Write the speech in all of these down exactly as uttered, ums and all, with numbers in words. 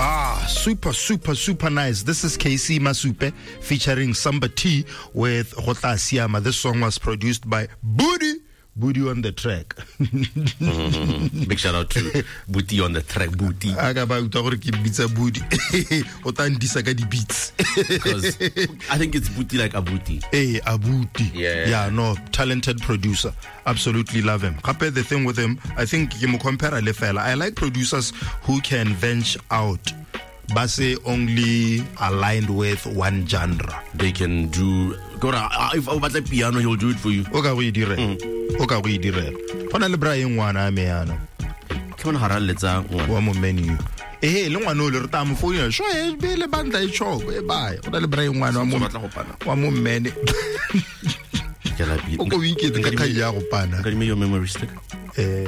Ah, super, super, super nice. This is K C Masupe featuring Samba T with Rota Siama. This song was produced by Booty. Booty on the track. mm-hmm. Big shout out to Booty on the track. Booty. I got to keep beats a booty. Otan disagadi beats. Because I think it's Booty like a booty. Hey, a booty. Yeah. Yeah, no, talented producer. Absolutely love him. Compare the thing with him. I think you compare a fella. I like producers who can venture out. Base only aligned with one genre. They can do. If I was like piano, he'll do it for you. Okay, we dire. Okay, we dire. Hona le Brian wana me yana. Come on, Harald, let's go. Wa mo menu. Eh, le ngwana o le reta mo phone. Sho e be le bandla e choko e bye. Hona le Brian wana wa mo wa mo mene. Kala beat. O go wiki ka ka ya go pana. Can you make your memory stick? Eh.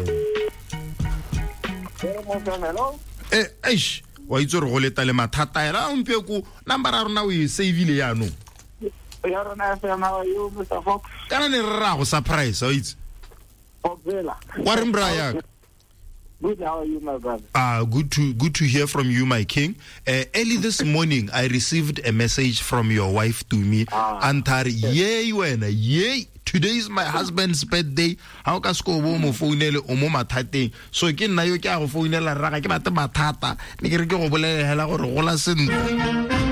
Eh, eish. Wa itse re go leta le mathata era o mpe ku number a rona o e save ile ya no. Ya rona fa ma yo Mister Fox. Kana ne rra go surprise o itse. Obela. Wa re mbra ya. Good, how are you, my brother? Ah, good to good to hear from you, my king. Uh, early this morning, I received a message from your wife to me. Ah, Antar, yay, wena, yay. Today is my husband's birthday. How ka sko bo mo founele o mo mathateng. So ke nna yo ke a go founela raka ke bate mathata. Ne ke re ke go bolela hela gore go la sentse.